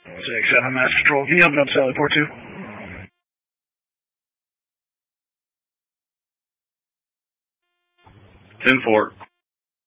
6-7 Mass Patrol, can you open up Sally Port 2? 10-4.